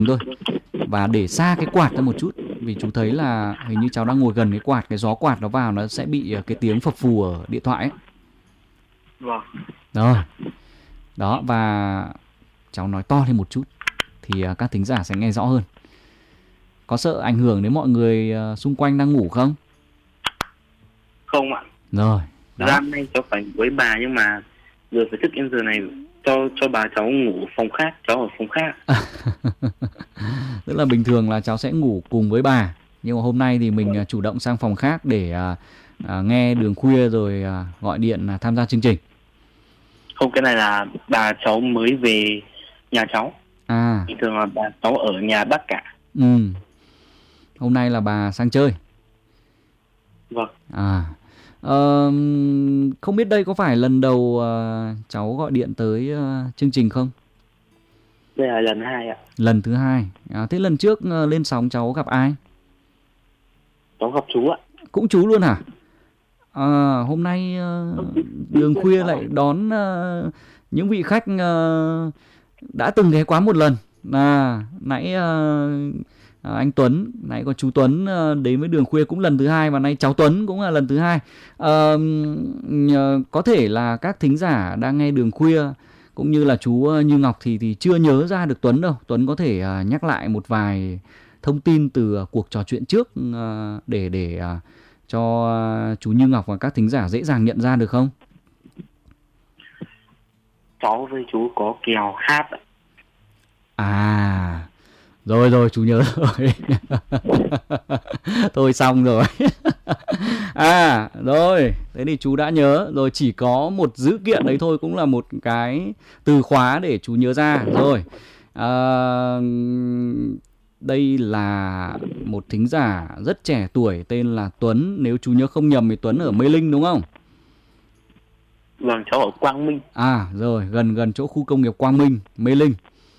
thôi. Và để xa cái quạt ra một chút, vì chú thấy là hình như cháu đang ngồi gần cái quạt, cái gió quạt nó vào nó sẽ bị cái tiếng phập phù ở điện thoại ấy. Vâng. Rồi. Đó, và cháu nói to lên một chút thì các thính giả sẽ nghe rõ hơn. Có sợ ảnh hưởng đến mọi người xung quanh đang ngủ không? Không ạ. Rồi. Ra nay cháu phải với bà, nhưng mà giờ phải thức em giờ này cho bà cháu ngủ phòng khác, cháu ở phòng khác. Tức là bình thường là cháu sẽ ngủ cùng với bà, nhưng mà hôm nay thì mình chủ động sang phòng khác để nghe Đường Khuya rồi gọi điện tham gia chương trình. Không, cái này là bà cháu mới về nhà cháu. Bình thường là bà cháu ở nhà bác cả. Hôm nay là bà sang chơi. Vâng. Không biết đây có phải lần đầu cháu gọi điện tới chương trình không? Đây là lần 2 ạ. Lần thứ 2. Thế lần trước lên sóng cháu gặp ai? Cháu gặp chú ạ. Cũng chú luôn hả? Hôm nay Đường Khuya lại đón những vị khách đã từng ghé quán một lần. Nãy anh Tuấn, nãy có chú Tuấn đến với Đường Khuya cũng lần thứ 2, và nay cháu Tuấn cũng là lần thứ 2. Có thể là các thính giả đang nghe Đường Khuya cũng như là chú Như Ngọc thì chưa nhớ ra được Tuấn đâu. Tuấn có thể nhắc lại một vài thông tin từ cuộc trò chuyện trước để cho chú Như Ngọc và các thính giả dễ dàng nhận ra được không? Cháu với chú có kèo hát ạ. Rồi chú nhớ rồi. Thôi xong rồi. Rồi, thế thì chú đã nhớ rồi, chỉ có một dữ kiện đấy thôi, cũng là một cái từ khóa để chú nhớ ra. Rồi, đây là một thính giả rất trẻ tuổi tên là Tuấn. Nếu chú nhớ không nhầm thì Tuấn ở Mê Linh đúng không? Vâng, cháu ở Quang Minh. Rồi, gần chỗ khu công nghiệp Quang Minh, Mê Linh.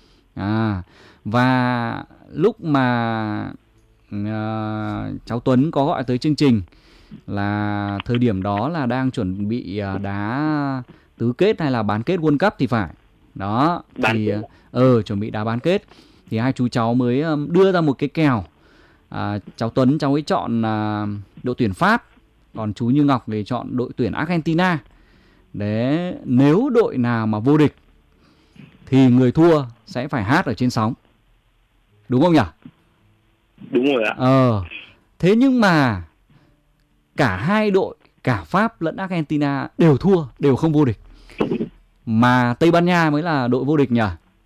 Và lúc mà cháu Tuấn có gọi tới chương trình là thời điểm đó là đang chuẩn bị đá tứ kết hay là bán kết World Cup thì phải. Đó, thì chuẩn bị đá bán kết thì hai chú cháu mới đưa ra một cái kèo. Cháu Tuấn cháu ấy chọn đội tuyển Pháp, còn chú Như Ngọc thì chọn đội tuyển Argentina. Đấy, nếu đội nào mà vô địch thì người thua sẽ phải hát ở trên sóng. Đúng không nhỉ? Đúng rồi ạ. Thế nhưng mà cả hai đội, cả Pháp lẫn Argentina đều thua, đều không vô địch. Mà Tây Ban Nha mới là đội vô địch nhỉ?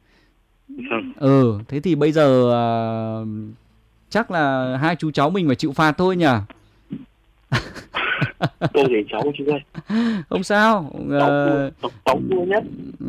Thế thì bây giờ chắc là hai chú cháu mình phải chịu phạt thôi nhỉ? Tôi để cháu chú ơi. Không sao. Cháu thua nhất.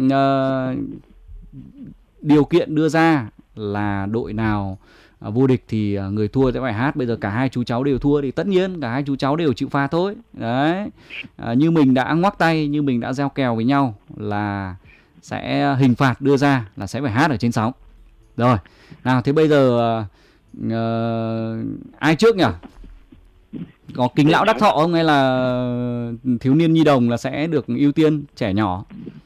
Điều kiện đưa ra là đội nào vô địch thì người thua sẽ phải hát. Bây giờ cả hai chú cháu đều thua thì tất nhiên cả hai chú cháu đều chịu phạt thôi. Đấy. Như mình đã ngoắc tay, như mình đã gieo kèo với nhau là sẽ hình phạt đưa ra là sẽ phải hát ở trên sóng. Rồi. Nào thế bây giờ ai trước nhỉ? Có Kính Lão Đắc Thọ không, hay là Thiếu Niên Nhi Đồng là sẽ được ưu tiên, trẻ nhỏ?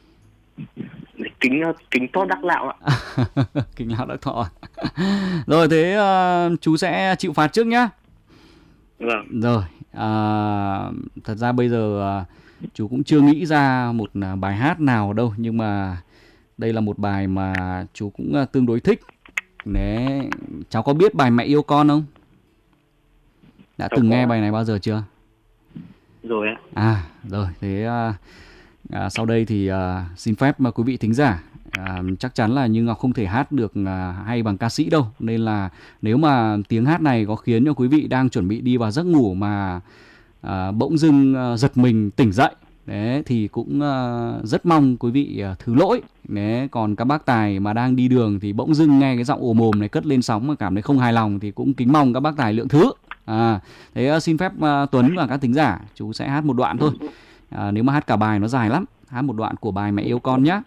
Kính To Đắc Lão ạ. Kính Lão Đắc Thọ. Rồi thế chú sẽ chịu phạt trước nhá. Vâng. Rồi, thật ra bây giờ chú cũng chưa nghĩ ra một bài hát nào đâu, nhưng mà đây là một bài mà chú cũng tương đối thích. Đấy, cháu có biết bài Mẹ Yêu Con không? Đã từng nghe bài này bao giờ chưa? Rồi ạ. Rồi, thế sau đây thì xin phép mà quý vị thính giả, chắc chắn là Như Ngọc không thể hát được hay bằng ca sĩ đâu, nên là nếu mà tiếng hát này có khiến cho quý vị đang chuẩn bị đi vào giấc ngủ mà bỗng dưng giật mình tỉnh dậy, đấy, thì cũng rất mong quý vị thứ lỗi. Đấy, còn các bác tài mà đang đi đường thì bỗng dưng nghe cái giọng ồ mồm này cất lên sóng mà cảm thấy không hài lòng thì cũng kính mong các bác tài lượng thứ. Thế xin phép Tuấn và các thính giả, chú sẽ hát một đoạn thôi. Nếu mà hát cả bài nó dài lắm, hát một đoạn của bài Mẹ Yêu Con nhé.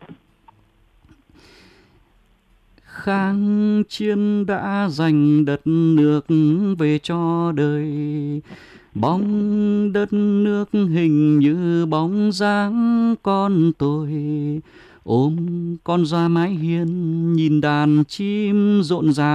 Kháng chiến đã giành đất nước về cho đời, bóng đất nước hình như bóng dáng con tôi, ôm con ra mái hiên nhìn đàn chim rộn ràng.